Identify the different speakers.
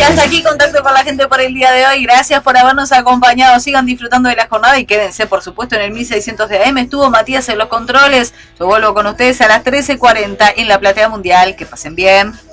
Speaker 1: hasta aquí Contacto con la Gente por el día de hoy. Gracias por habernos acompañado. Sigan disfrutando de la jornada y quédense, por supuesto, en el 1600 de AM. Estuvo Matías en los controles. Yo vuelvo con ustedes a las 13:40 en la Platea Mundial. Que pasen bien.